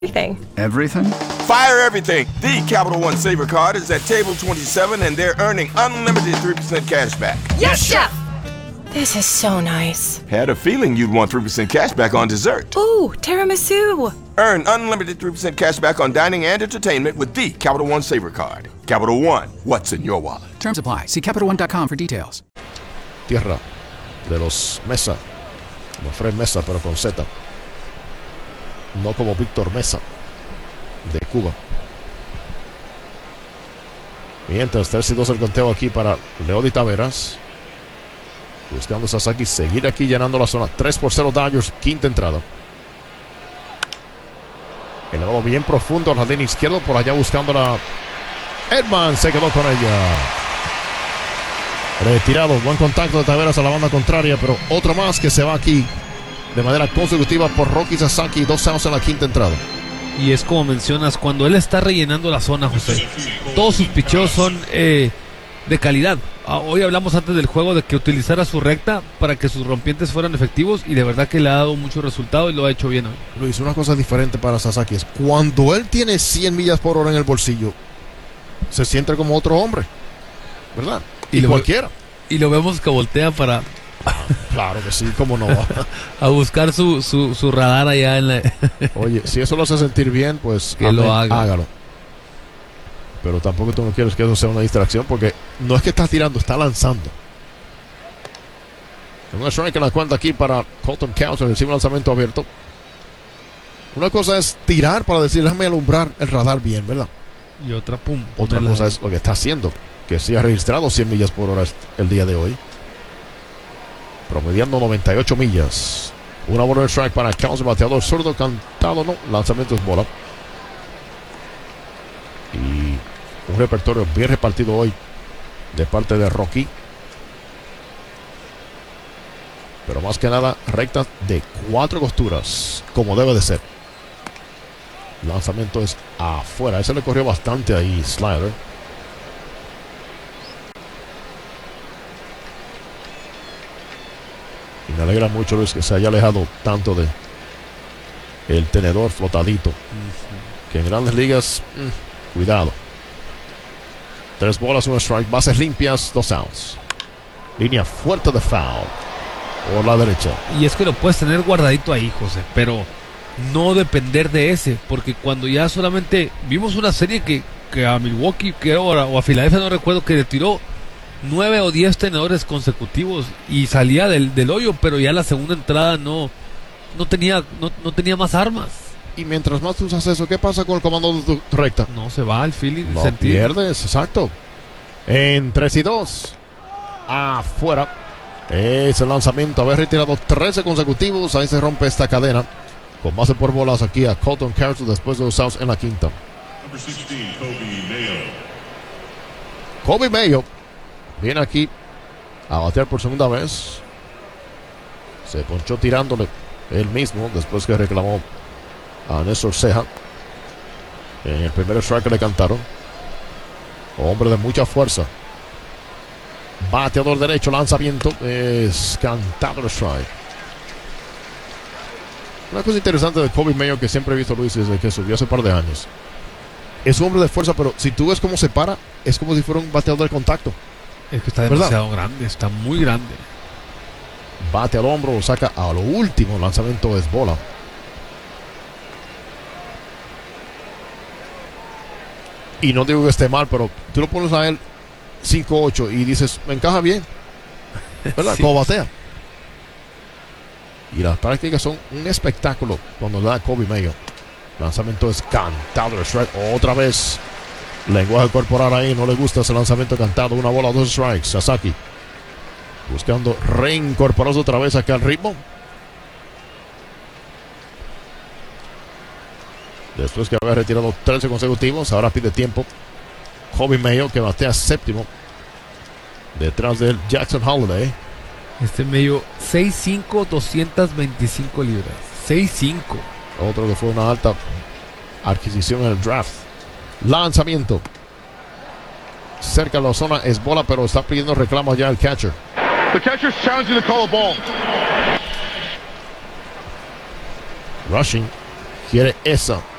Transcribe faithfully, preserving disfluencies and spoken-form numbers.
Everything. Everything? Fire everything. The Capital One Saver Card is at table twenty-seven, and they're earning unlimited three percent cash back. Yes, Chef! This is so nice. Had a feeling you'd want three percent cash back on dessert. Ooh, tiramisu. Earn unlimited three percent cash back on dining and entertainment with the Capital One Saver Card. Capital One, what's in your wallet? Terms apply. See Capital One dot com for details. Tierra de los Mesa, como Fred Mesa, pero con Z. No como Víctor Mesa, de Cuba. Mientras, tres y dos el conteo aquí para Leody Taveras. Buscando Sasaki seguir aquí llenando la zona. tres por cero Dodgers, quinta entrada. Elevado bien profundo al jardín izquierdo. Por allá buscando la Edman, se quedó con ella. Retirado, buen contacto de Taveras a la banda contraria, pero otro más que se va aquí de manera consecutiva por Roki Sasaki. Dos outs en la quinta entrada. Y es como mencionas, cuando él está rellenando la zona, José, todos sus picheos son eh, de calidad. Ah, hoy hablamos antes del juego de que utilizara su recta para que sus rompientes fueran efectivos, y de verdad que le ha dado mucho resultado y lo ha hecho bien hoy. Luis, una cosa diferente para Sasaki es cuando él tiene cien millas por hora en el bolsillo, se siente como otro hombre, ¿verdad? Y, y cualquiera. Y lo vemos que voltea para... Claro que sí, cómo no. A buscar su, su, su radar allá en la... Oye, si eso lo hace sentir bien, pues que amén, lo haga. Hágalo. Pero tampoco tú no quieres que eso sea una distracción, porque no es que está tirando, está lanzando. Un strike en la cuenta aquí para Colton Couch, recibe un lanzamiento abierto. Una cosa es tirar para decir, déjame alumbrar el radar bien, ¿verdad? Y otra, pum. Otra cosa es lo que está haciendo, que sí ha registrado cien millas por hora el día de hoy, promediando noventa y ocho millas. Una bola de strike para Couch, bateador zurdo, cantado, no, lanzamiento es bola. Y un repertorio bien repartido hoy de parte de Rocky, pero más que nada rectas de cuatro costuras, como debe de ser. Lanzamiento es afuera, ese le corrió bastante ahí, slider. Y me alegra mucho, Luis, que se haya alejado tanto de el tenedor flotadito, uh-huh. Que en grandes ligas, mm, cuidado. Tres bolas, un strike, bases limpias, dos outs. Línea fuerte de foul por la derecha. Y es que lo puedes tener guardadito ahí, José, pero no depender de ese, porque cuando ya solamente vimos una serie que, que a Milwaukee que ahora, o a Filadelfia, no recuerdo, que le tiró nueve o diez tenedores consecutivos y salía del, del hoyo, pero ya la segunda entrada no, no tenía no, no tenía más armas. Y mientras más tú usas eso, ¿qué pasa con el comando de tu recta? No se va el feeling. No pierdes, exacto. En tres y dos. Afuera. Ese lanzamiento, haber retirado trece consecutivos. Ahí se rompe esta cadena. Con base por bolas aquí a Colton Carter después de los outs en la quinta. Kobe Mayo viene aquí a batear por segunda vez. Se ponchó tirándole él mismo después que reclamó a Néstor Ceja en el primer strike que le cantaron. Hombre de mucha fuerza, bateador derecho, lanzamiento es cantado el strike. Una cosa interesante de Kobe Mayo que siempre he visto, Luis, desde que subió hace un par de años, es un hombre de fuerza, pero si tú ves cómo se para, es como si fuera un bateador de contacto. Es que está demasiado ¿verdad? grande, está muy grande. Bate al hombro, lo saca a lo último, lanzamiento es bola. Y no digo que esté mal, pero tú lo pones a él cinco ocho y dices, me encaja bien, ¿verdad? Sí. Como batea. Y las prácticas son un espectáculo cuando le da Kobe Mayo. Lanzamiento es cantado, el strike otra vez. Lenguaje corporal ahí, no le gusta ese lanzamiento cantado. Una bola, dos strikes. Sasaki buscando reincorporarse otra vez acá al ritmo. Después que había retirado trece consecutivos, ahora pide tiempo. Kobe Mayo, que batea séptimo. Detrás de él, Jackson Holliday. Este Mayo, seis cinco, doscientas veinticinco libras. seis cinco. Otro que fue una alta adquisición en el draft. Lanzamiento. Cerca de la zona es bola, pero está pidiendo reclamo ya el catcher. The catcher's challenging to call a ball. Rushing quiere esa.